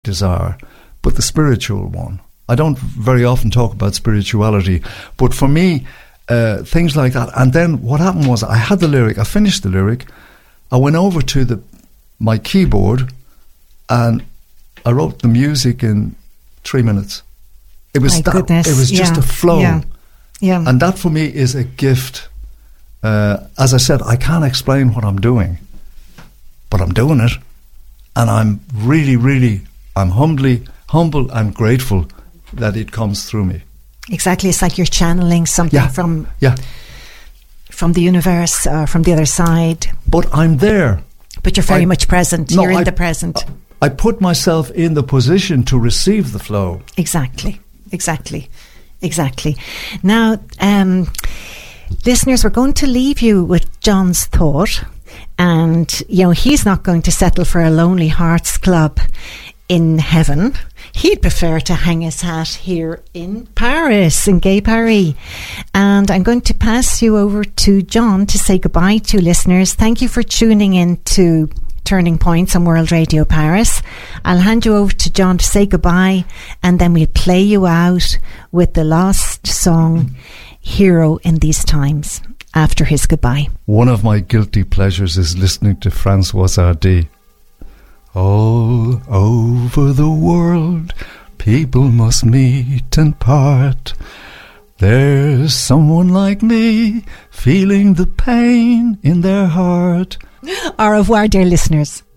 desire, but the spiritual one. I don't very often talk about spirituality, but for me, things like that. And then what happened was I had the lyric, I finished the lyric, I went over to my keyboard and I wrote the music in 3 minutes. It was just a flow. Yeah. And that for me is a gift. As I said, I can't explain what I'm doing, but I'm doing it. And I'm really, really, I'm humble and grateful that it comes through me. Exactly. It's like you're channeling something from the universe, from the other side. But I'm there. But you're very much present. You're in the present. I put myself in the position to receive the flow. Exactly. Now, listeners, we're going to leave you with John's thought. And, he's not going to settle for a Lonely Hearts Club in heaven. He'd prefer to hang his hat here in Paris, in Gay Paris. And I'm going to pass you over to John to say goodbye to listeners. Thank you for tuning in to Turning Points on World Radio Paris. I'll hand you over to John to say goodbye, and then we'll play you out with the last song, Hero in These Times, after his goodbye. One of my guilty pleasures is listening to François Hardy. All over the world, people must meet and part. There's someone like me feeling the pain in their heart. Au revoir, dear listeners.